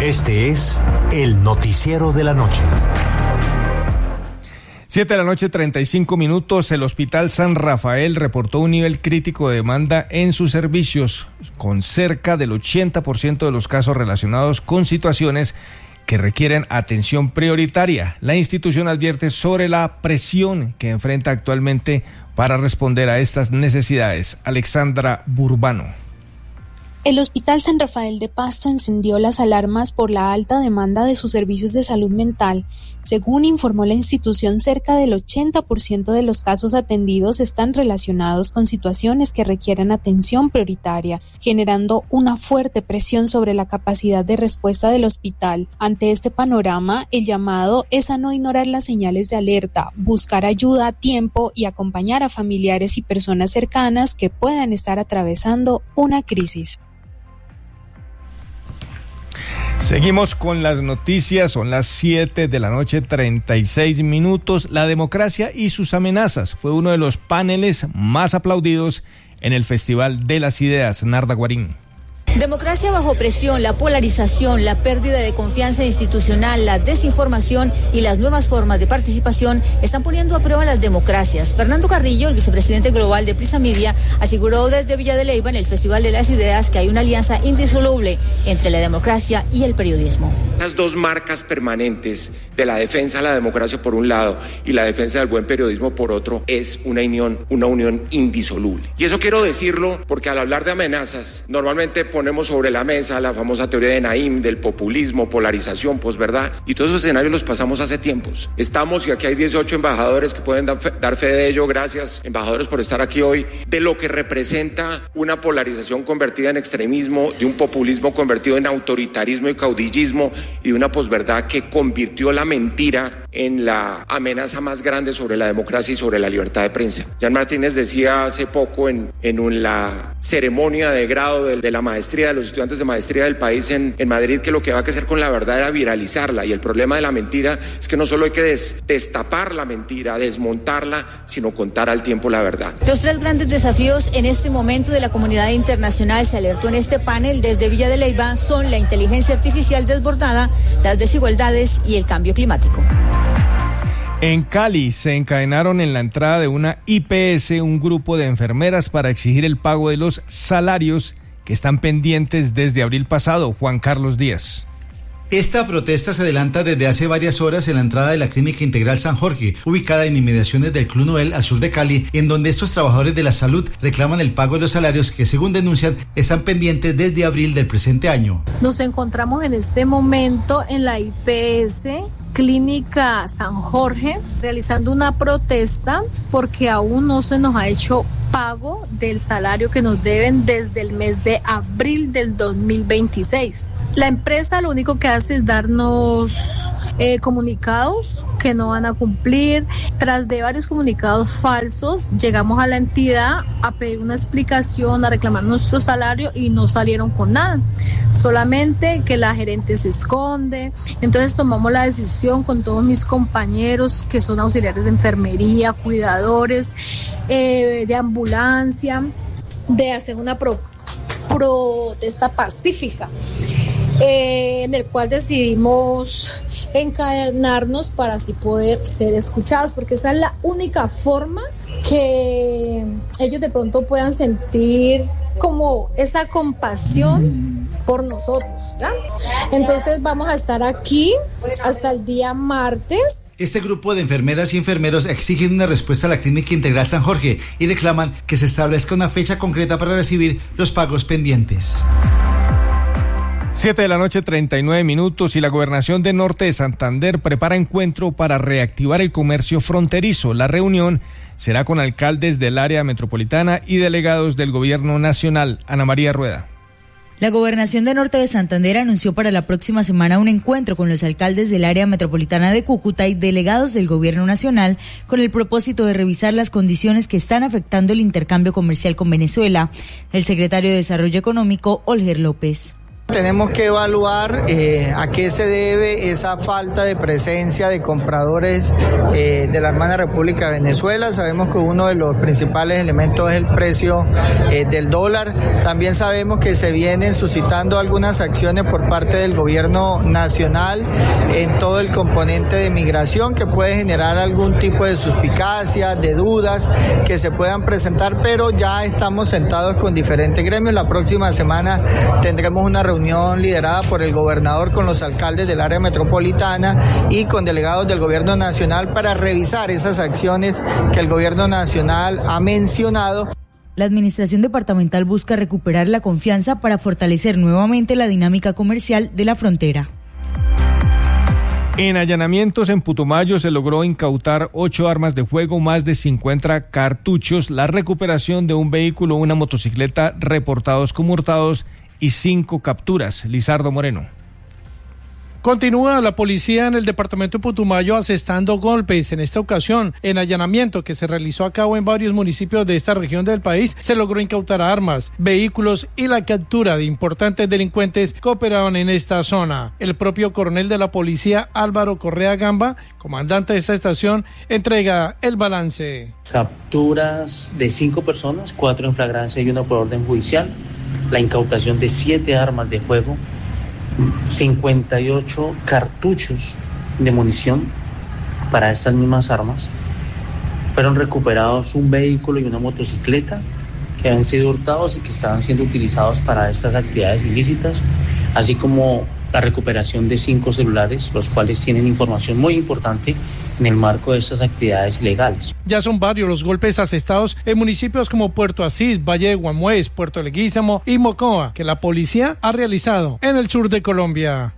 Este es el noticiero de la noche. 7:35 p.m. El Hospital San Rafael reportó un nivel crítico de demanda en sus servicios, con cerca del 80% de los casos relacionados con situaciones que requieren atención prioritaria. La institución advierte sobre la presión que enfrenta actualmente para responder a estas necesidades. Alexandra Burbano. El Hospital San Rafael de Pasto encendió las alarmas por la alta demanda de sus servicios de salud mental. Según informó la institución, cerca del 80% de los casos atendidos están relacionados con situaciones que requieren atención prioritaria, generando una fuerte presión sobre la capacidad de respuesta del hospital. Ante este panorama, el llamado es a no ignorar las señales de alerta, buscar ayuda a tiempo y acompañar a familiares y personas cercanas que puedan estar atravesando una crisis. Seguimos con las noticias, son las 7:36 p.m. La democracia y sus amenazas fue uno de los paneles más aplaudidos en el Festival de las Ideas. Narda Guarín. Democracia bajo presión, la polarización, la pérdida de confianza institucional, la desinformación y las nuevas formas de participación están poniendo a prueba las democracias. Fernando Carrillo, el vicepresidente global de Prisa Media, aseguró desde Villa de Leyva en el Festival de las Ideas que hay una alianza indisoluble entre la democracia y el periodismo. Las dos marcas permanentes de la defensa de la democracia por un lado y la defensa del buen periodismo por otro es una unión indisoluble. Y eso quiero decirlo porque al hablar de amenazas, normalmente ponemos sobre la mesa la famosa teoría de Naim del populismo, polarización, posverdad, y todos esos escenarios los pasamos hace tiempos. Estamos, y aquí hay 18 embajadores que pueden dar fe de ello, gracias embajadores por estar aquí hoy, de lo que representa una polarización convertida en extremismo, de un populismo convertido en autoritarismo y caudillismo, y de una posverdad que convirtió la mentira en la amenaza más grande sobre la democracia y sobre la libertad de prensa. Jan Martínez decía hace poco en la ceremonia de grado de la maestría, de los estudiantes de maestría del país en Madrid, que lo que había que hacer con la verdad era viralizarla, y el problema de la mentira es que no solo hay que destapar la mentira, desmontarla, sino contar al tiempo la verdad. Los tres grandes desafíos en este momento de la comunidad internacional, se alertó en este panel desde Villa de Leyva, son la inteligencia artificial desbordada, las desigualdades y el cambio climático. En Cali se encadenaron en la entrada de una IPS un grupo de enfermeras para exigir el pago de los salarios que están pendientes desde abril pasado. Juan Carlos Díaz. Esta protesta se adelanta desde hace varias horas en la entrada de la Clínica Integral San Jorge, ubicada en inmediaciones del Club Noel al sur de Cali, en donde estos trabajadores de la salud reclaman el pago de los salarios que, según denuncian, están pendientes desde abril del presente año. Nos encontramos en este momento en la IPS Clínica San Jorge realizando una protesta porque aún no se nos ha hecho pago del salario que nos deben desde el mes de abril del 2026. La empresa lo único que hace es darnos comunicados que no van a cumplir. Tras de varios comunicados falsos, llegamos a la entidad a pedir una explicación, a reclamar nuestro salario y no salieron con nada. Solamente que la gerente se esconde. Entonces tomamos la decisión con todos mis compañeros que son auxiliares de enfermería, cuidadores, de ambulancia, de hacer una protesta pacífica, en el cual decidimos encadenarnos para así poder ser escuchados, porque esa es la única forma que ellos de pronto puedan sentir como esa compasión por nosotros, ¿ya? Entonces vamos a estar aquí hasta el día martes. Este grupo de enfermeras y enfermeros exigen una respuesta a la Clínica Integral San Jorge y reclaman que se establezca una fecha concreta para recibir los pagos pendientes. 7:39 p.m. y la Gobernación de Norte de Santander prepara encuentro para reactivar el comercio fronterizo. La reunión será con alcaldes del área metropolitana y delegados del Gobierno Nacional. Ana María Rueda. La Gobernación de Norte de Santander anunció para la próxima semana un encuentro con los alcaldes del área metropolitana de Cúcuta y delegados del Gobierno Nacional con el propósito de revisar las condiciones que están afectando el intercambio comercial con Venezuela. El secretario de Desarrollo Económico, Olger López. Tenemos que evaluar a qué se debe esa falta de presencia de compradores de la hermana República de Venezuela. Sabemos que uno de los principales elementos es el precio del dólar. También sabemos que se vienen suscitando algunas acciones por parte del gobierno nacional en todo el componente de migración que puede generar algún tipo de suspicacia, de dudas que se puedan presentar, pero ya estamos sentados con diferentes gremios. La próxima semana tendremos una reunión liderada por el gobernador con los alcaldes del área metropolitana y con delegados del gobierno nacional para revisar esas acciones que el gobierno nacional ha mencionado. La administración departamental busca recuperar la confianza para fortalecer nuevamente la dinámica comercial de la frontera. En allanamientos en Putumayo se logró incautar 8 armas de fuego, más de 50 cartuchos, la recuperación de un vehículo, una motocicleta reportados como hurtados y 5 capturas. Lizardo Moreno. Continúa la policía en el departamento de Putumayo asestando golpes. En esta ocasión, en allanamiento que se realizó a cabo en varios municipios de esta región del país, se logró incautar armas, vehículos y la captura de importantes delincuentes que operaban en esta zona. El propio coronel de la policía, Álvaro Correa Gamba, comandante de esta estación, entrega el balance. Capturas de 5 personas, 4 en flagrancia y 1 por orden judicial. La incautación de 7 armas de fuego, 58 cartuchos de munición para estas mismas armas. Fueron recuperados un vehículo y una motocicleta que han sido hurtados y que estaban siendo utilizados para estas actividades ilícitas, así como la recuperación de 5 celulares, los cuales tienen información muy importante en el marco de estas actividades ilegales. Ya son varios los golpes asestados en municipios como Puerto Asís, Valle de Guamués, Puerto Leguízamo y Mocoa, que la policía ha realizado en el sur de Colombia.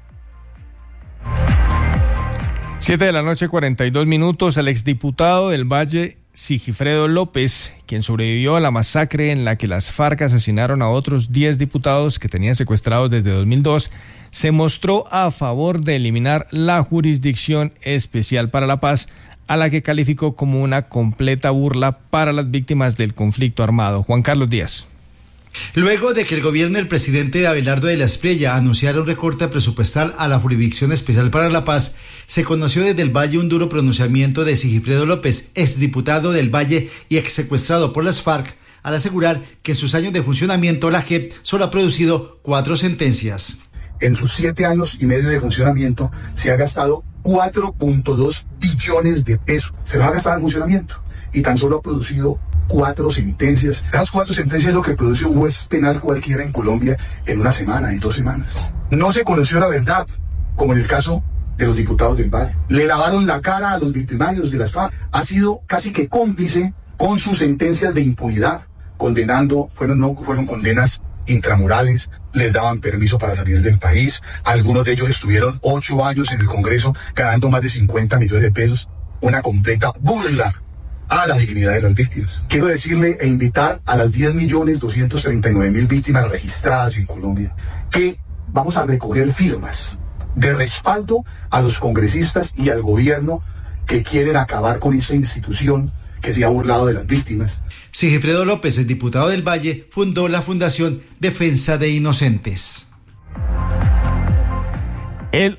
7:42 p.m, el exdiputado del Valle, Sigifredo López, quien sobrevivió a la masacre en la que las FARC asesinaron a otros 10 diputados que tenían secuestrados desde 2002, se mostró a favor de eliminar la Jurisdicción Especial para la Paz, a la que calificó como una completa burla para las víctimas del conflicto armado. Juan Carlos Díaz. Luego de que el gobierno del presidente Abelardo de la Espriella anunciara un recorte presupuestal a la Jurisdicción Especial para la Paz, se conoció desde el Valle un duro pronunciamiento de Sigifredo López, exdiputado del Valle y exsecuestrado por las FARC, al asegurar que en sus años de funcionamiento la JEP solo ha producido 4 sentencias. En sus 7 años y medio de funcionamiento se ha gastado 4.2 billones de pesos. Se lo ha gastado en funcionamiento y tan solo ha producido 4 sentencias. Esas 4 sentencias es lo que produce un juez penal cualquiera en Colombia en una semana, en 2 semanas. No se conoció la verdad, como en el caso de los diputados del Valle. Le lavaron la cara a los victimarios de las FARC. Ha sido casi que cómplice con sus sentencias de impunidad, condenando, fueron condenas intramurales, les daban permiso para salir del país. Algunos de ellos estuvieron 8 años en el Congreso ganando más de 50 millones de pesos. Una completa burla a la dignidad de las víctimas. Quiero decirle e invitar a las 10.239.000 víctimas registradas en Colombia que vamos a recoger firmas de respaldo a los congresistas y al gobierno que quieren acabar con esa institución que se ha burlado de las víctimas. Sigifredo López, el diputado del Valle, fundó la Fundación Defensa de Inocentes. El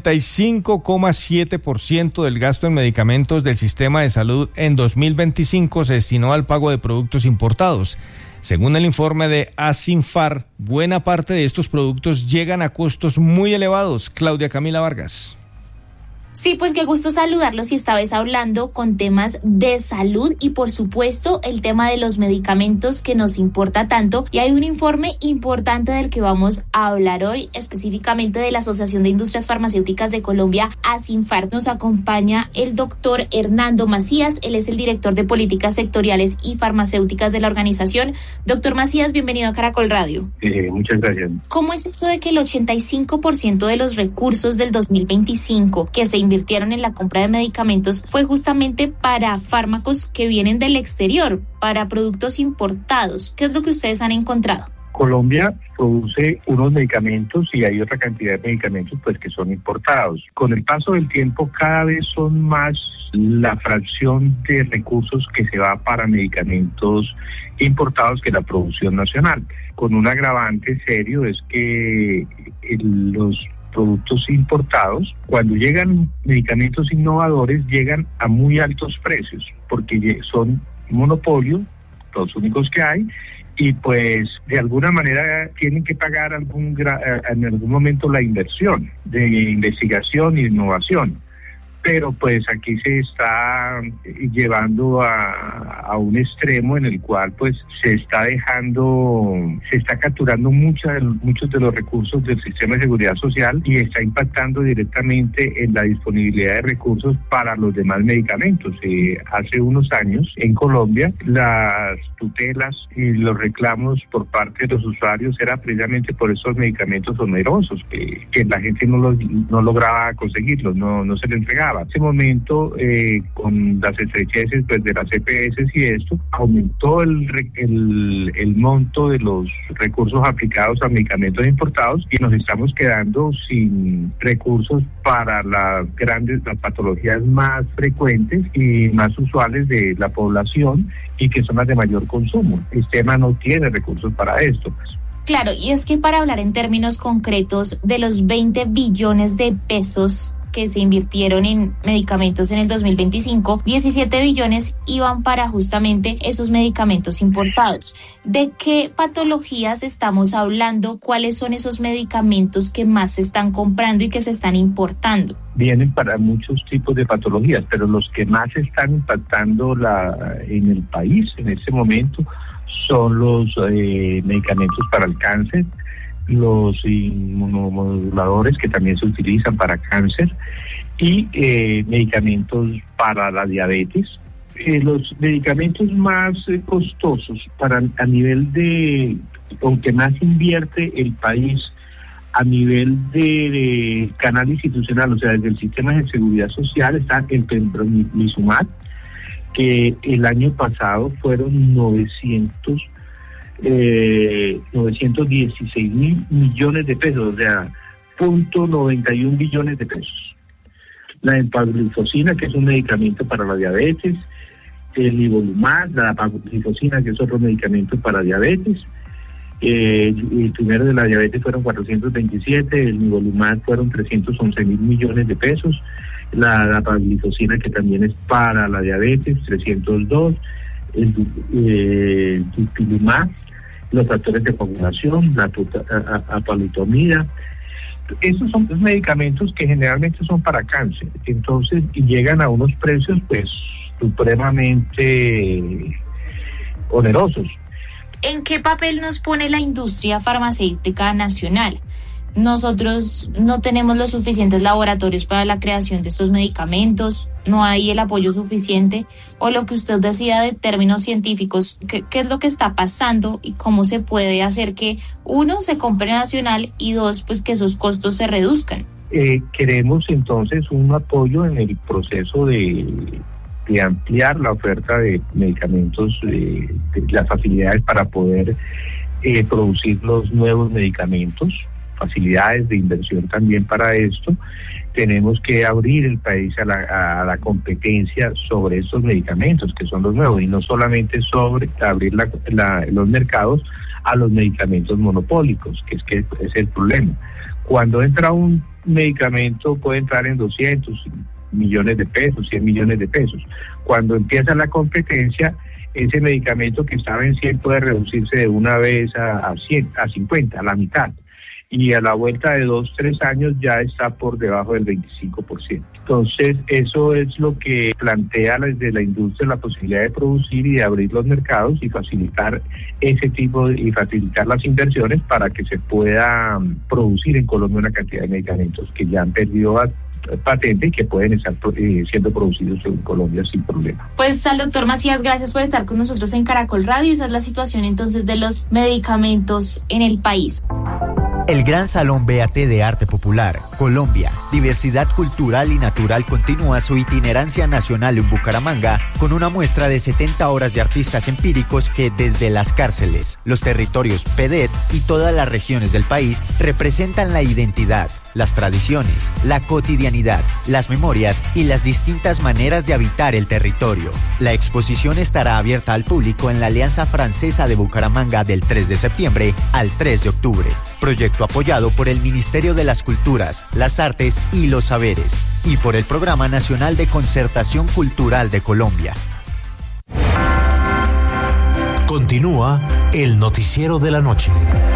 85,7% del gasto en medicamentos del sistema de salud en 2025 se destinó al pago de productos importados. Según el informe de Asinfar, buena parte de estos productos llegan a costos muy elevados. Claudia Camila Vargas. Sí, pues qué gusto saludarlos y esta vez hablando con temas de salud y por supuesto el tema de los medicamentos que nos importa tanto, y hay un informe importante del que vamos a hablar hoy, específicamente de la Asociación de Industrias Farmacéuticas de Colombia, Asinfar. Nos acompaña el doctor Hernando Macías, él es el director de políticas sectoriales y farmacéuticas de la organización. Doctor Macías, bienvenido a Caracol Radio. Muchas gracias. ¿Cómo es eso de que el 85% de los recursos del 2025 que se invirtieron en la compra de medicamentos fue justamente para fármacos que vienen del exterior, para productos importados? ¿Qué es lo que ustedes han encontrado? Colombia produce unos medicamentos y hay otra cantidad de medicamentos pues que son importados. Con el paso del tiempo cada vez son más la fracción de recursos que se va para medicamentos importados que la producción nacional. Con un agravante serio es que los productos importados, cuando llegan medicamentos innovadores, llegan a muy altos precios, porque son monopolio, los únicos que hay, y pues de alguna manera tienen que pagar en algún momento la inversión de investigación e innovación. Pero pues aquí se está llevando a un extremo en el cual pues se está capturando muchos de los recursos del sistema de seguridad social y está impactando directamente en la disponibilidad de recursos para los demás medicamentos. Hace unos años en Colombia las tutelas y los reclamos por parte de los usuarios era precisamente por esos medicamentos onerosos que la gente no lograba conseguirlos, no se les entregaba. En ese momento, con las estrecheces pues, de las EPS y esto, aumentó el monto de los recursos aplicados a medicamentos importados y nos estamos quedando sin recursos para las patologías más frecuentes y más usuales de la población y que son las de mayor consumo. El sistema no tiene recursos para esto. Claro, y es que para hablar en términos concretos de los 20 billones de pesos que se invirtieron en medicamentos en el 2025, 17 billones iban para justamente esos medicamentos importados. ¿De qué patologías estamos hablando? ¿Cuáles son esos medicamentos que más se están comprando y que se están importando? Vienen para muchos tipos de patologías, pero los que más están impactando en el país en este momento son los medicamentos para el cáncer, los inmunomoduladores que también se utilizan para cáncer y medicamentos para la diabetes. Los medicamentos más costosos a nivel de, aunque más invierte el país a nivel de canal institucional, o sea, desde el sistema de seguridad social, está el pembrolizumab, que el año pasado fueron 916 mil millones de pesos, o sea, 0.91 billones de pesos. La empagliflozina, que es un medicamento para la diabetes, el nivolumab, la dapagliflozina, que es otro medicamento para diabetes. El primero de la diabetes fueron 427, el nivolumab fueron 311 mil millones de pesos. La dapagliflozina, que también es para la diabetes, 302, el dupilumab, los factores de coagulación, la apalutamida. Estos son los medicamentos que generalmente son para cáncer, entonces, y llegan a unos precios pues supremamente onerosos. ¿En qué papel nos pone la industria farmacéutica nacional? Nosotros no tenemos los suficientes laboratorios para la creación de estos medicamentos, no hay el apoyo suficiente, o lo que usted decía de términos científicos, ¿qué es lo que está pasando y cómo se puede hacer que, uno, se compre nacional y dos, pues que esos costos se reduzcan? Queremos entonces un apoyo en el proceso de ampliar la oferta de medicamentos, de las facilidades para poder producir los nuevos medicamentos, facilidades de inversión también para esto. Tenemos que abrir el país a la competencia sobre estos medicamentos que son los nuevos y no solamente sobre abrir los mercados a los medicamentos monopólicos, que es el problema. Cuando entra un medicamento puede entrar en 200 millones de pesos, 100 millones de pesos. Cuando empieza la competencia, ese medicamento que estaba en 100 puede reducirse de una vez a 100, a 50, a la mitad. Y a la vuelta de 2-3 años ya está por debajo del 25%. Entonces, eso es lo que plantea desde la industria la posibilidad de producir y de abrir los mercados y facilitar facilitar las inversiones para que se pueda producir en Colombia una cantidad de medicamentos que ya han perdido patente y que pueden estar siendo producidos en Colombia sin problema. Pues al doctor Macías, gracias por estar con nosotros en Caracol Radio. Esa es la situación entonces de los medicamentos en el país. El Gran Salón BAT de Arte Popular, Colombia, Diversidad Cultural y Natural continúa su itinerancia nacional en Bucaramanga con una muestra de 70 horas de artistas empíricos que desde las cárceles, los territorios PEDET y todas las regiones del país representan la identidad, las tradiciones, la cotidianidad, las memorias y las distintas maneras de habitar el territorio. La exposición estará abierta al público en la Alianza Francesa de Bucaramanga del 3 de septiembre al 3 de octubre. Proyecto apoyado por el Ministerio de las Culturas, las Artes y los Saberes y por el Programa Nacional de Concertación Cultural de Colombia. Continúa el noticiero de la noche.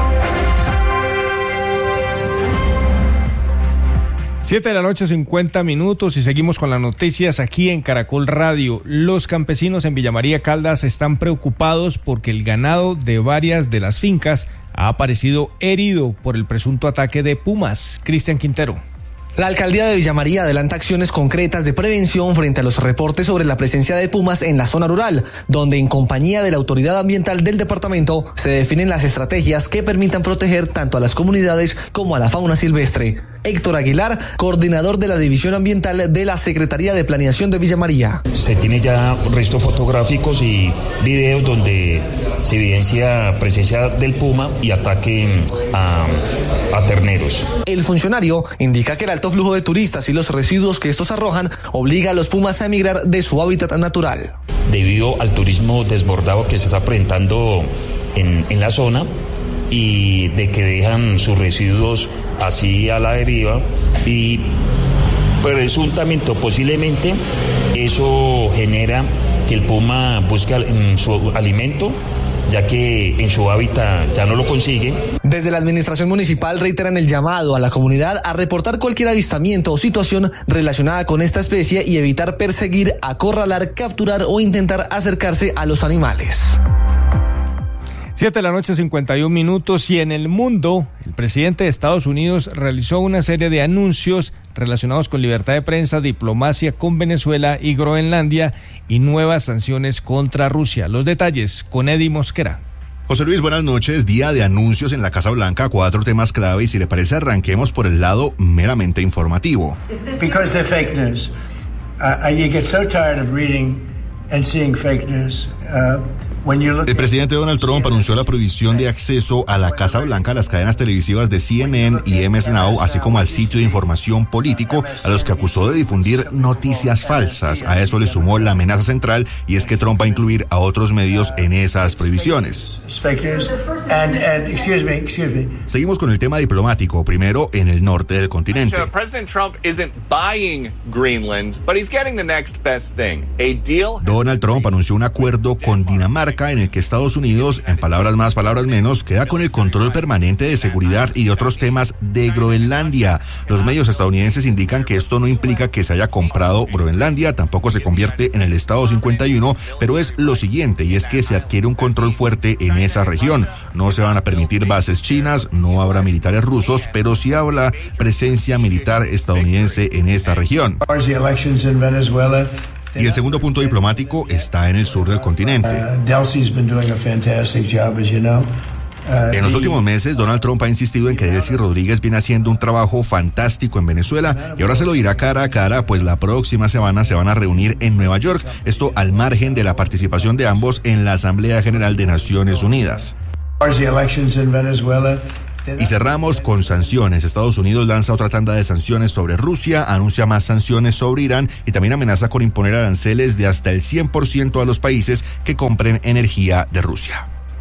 7:50 p.m. y seguimos con las noticias aquí en Caracol Radio. Los campesinos en Villa María Caldas están preocupados porque el ganado de varias de las fincas ha aparecido herido por el presunto ataque de pumas. Cristian Quintero. La alcaldía de Villa María adelanta acciones concretas de prevención frente a los reportes sobre la presencia de pumas en la zona rural, donde en compañía de la autoridad ambiental del departamento se definen las estrategias que permitan proteger tanto a las comunidades como a la fauna silvestre. Héctor Aguilar, coordinador de la División Ambiental de la Secretaría de Planeación de Villa María. Se tiene ya restos fotográficos y videos donde se evidencia presencia del puma y ataque a terneros. El funcionario indica que el alto flujo de turistas y los residuos que estos arrojan obliga a los pumas a emigrar de su hábitat natural. Debido al turismo desbordado que se está presentando en la zona y de que dejan sus residuos así a la deriva y presuntamente o posiblemente eso genera que el puma busque su alimento, ya que en su hábitat ya no lo consigue. Desde la administración municipal reiteran el llamado a la comunidad a reportar cualquier avistamiento o situación relacionada con esta especie y evitar perseguir, acorralar, capturar o intentar acercarse a los animales. 7:51 p.m. y en el mundo, el presidente de Estados Unidos realizó una serie de anuncios relacionados con libertad de prensa, diplomacia con Venezuela y Groenlandia y nuevas sanciones contra Rusia. Los detalles con Eddie Mosquera. José Luis, buenas noches. Día de anuncios en la Casa Blanca, 4 temas clave y si le parece arranquemos por el lado meramente informativo. Because they're fake news. You get so tired of reading and seeing fake news. El presidente Donald Trump anunció la prohibición de acceso a la Casa Blanca a las cadenas televisivas de CNN y MS Now, así como al sitio de información político, a los que acusó de difundir noticias falsas. A eso le sumó la amenaza central, y es que Trump va a incluir a otros medios en esas prohibiciones. Seguimos con el tema diplomático, primero en el norte del continente. Donald Trump anunció un acuerdo con Dinamarca en el que Estados Unidos, en palabras más, palabras menos, queda con el control permanente de seguridad y de otros temas de Groenlandia. Los medios estadounidenses indican que esto no implica que se haya comprado Groenlandia, tampoco se convierte en el Estado 51, pero es lo siguiente, y es que se adquiere un control fuerte en esa región. No se van a permitir bases chinas, no habrá militares rusos, pero sí habrá presencia militar estadounidense en esta región. Y el segundo punto diplomático está en el sur del continente. En los últimos meses, Donald Trump ha insistido en que Delcy Rodríguez viene haciendo un trabajo fantástico en Venezuela y ahora se lo dirá cara a cara, pues la próxima semana se van a reunir en Nueva York, esto al margen de la participación de ambos en la Asamblea General de Naciones Unidas. Y cerramos con sanciones. Estados Unidos lanza otra tanda de sanciones sobre Rusia, anuncia más sanciones sobre Irán y también amenaza con imponer aranceles de hasta el 100% a los países que compren energía de Rusia.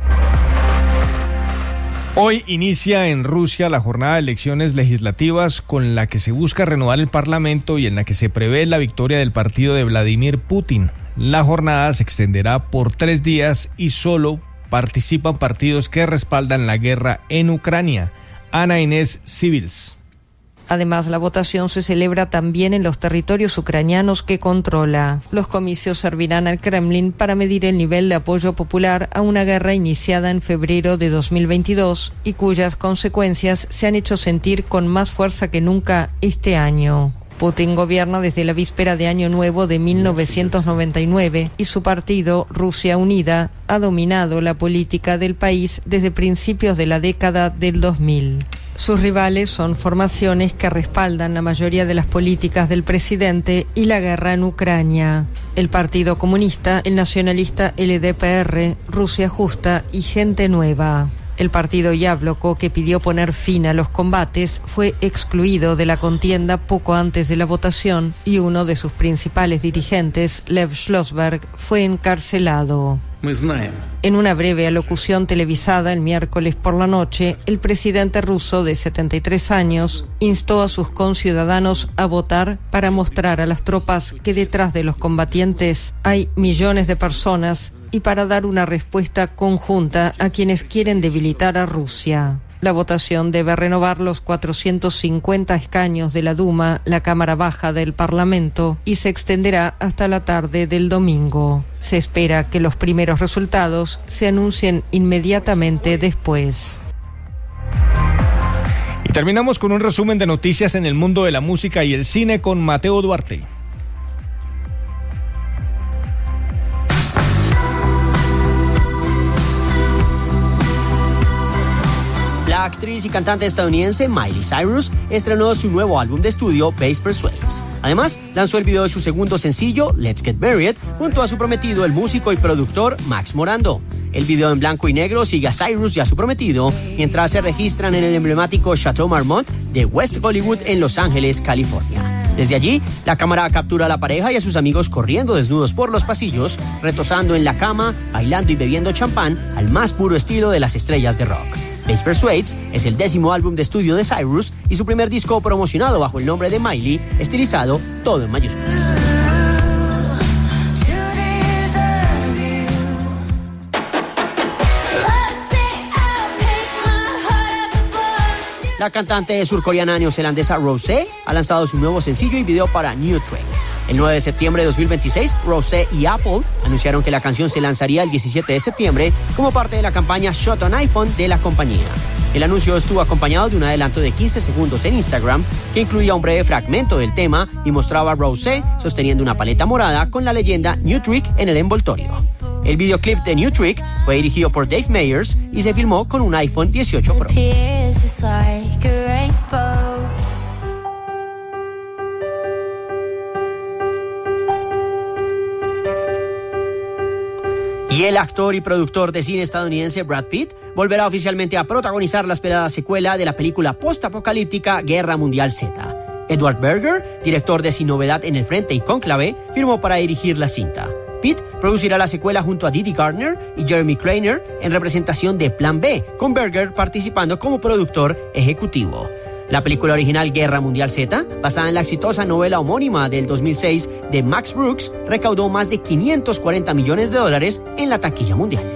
Hoy inicia en Rusia la jornada de elecciones legislativas con la que se busca renovar el Parlamento y en la que se prevé la victoria del partido de Vladimir Putin. La jornada se extenderá por 3 días y solo participan partidos que respaldan la guerra en Ucrania. Ana Inés Civils. Además, la votación se celebra también en los territorios ucranianos que controla. Los comicios servirán al Kremlin para medir el nivel de apoyo popular a una guerra iniciada en febrero de 2022 y cuyas consecuencias se han hecho sentir con más fuerza que nunca este año. Putin gobierna desde la víspera de Año Nuevo de 1999 y su partido, Rusia Unida, ha dominado la política del país desde principios de la década del 2000. Sus rivales son formaciones que respaldan la mayoría de las políticas del presidente y la guerra en Ucrania. El Partido Comunista, el nacionalista LDPR, Rusia Justa y Gente Nueva. El partido Yabloko, que pidió poner fin a los combates, fue excluido de la contienda poco antes de la votación y uno de sus principales dirigentes, Lev Schlossberg, fue encarcelado. En una breve alocución televisada el miércoles por la noche, el presidente ruso de 73 años instó a sus conciudadanos a votar para mostrar a las tropas que detrás de los combatientes hay millones de personas y para dar una respuesta conjunta a quienes quieren debilitar a Rusia. La votación debe renovar los 450 escaños de la Duma, la Cámara Baja del Parlamento, y se extenderá hasta la tarde del domingo. Se espera que los primeros resultados se anuncien inmediatamente después. Y terminamos con un resumen de noticias en el mundo de la música y el cine con Mateo Duarte. La actriz y cantante estadounidense Miley Cyrus estrenó su nuevo álbum de estudio, Bass Persuades. Además, lanzó el video de su segundo sencillo, Let's Get Married, junto a su prometido, el músico y productor Max Morando. El video en blanco y negro sigue a Cyrus y a su prometido mientras se registran en el emblemático Chateau Marmont de West Hollywood en Los Ángeles, California. Desde allí, la cámara captura a la pareja y a sus amigos corriendo desnudos por los pasillos, retosando en la cama, bailando y bebiendo champán al más puro estilo de las estrellas de rock. Bass Persuades es el 10º álbum de estudio de Cyrus y su primer disco promocionado bajo el nombre de Miley, estilizado todo en mayúsculas. La cantante surcoreana neozelandesa Rosé ha lanzado su nuevo sencillo y video para New Trick. El 9 de septiembre de 2026, Rosé y Apple anunciaron que la canción se lanzaría el 17 de septiembre como parte de la campaña Shot on iPhone de la compañía. El anuncio estuvo acompañado de un adelanto de 15 segundos en Instagram que incluía un breve fragmento del tema y mostraba a Rosé sosteniendo una paleta morada con la leyenda New Trick en el envoltorio. El videoclip de New Trick fue dirigido por Dave Meyers y se filmó con un iPhone 18 Pro. Y el actor y productor de cine estadounidense Brad Pitt volverá oficialmente a protagonizar la esperada secuela de la película postapocalíptica Guerra Mundial Z. Edward Berger, director de Sin Novedad en el Frente y Cónclave, firmó para dirigir la cinta. Pitt producirá la secuela junto a Didi Gardner y Jeremy Kleiner en representación de Plan B, con Berger participando como productor ejecutivo. La película original Guerra Mundial Z, basada en la exitosa novela homónima del 2006 de Max Brooks, recaudó más de $540 millones en la taquilla mundial.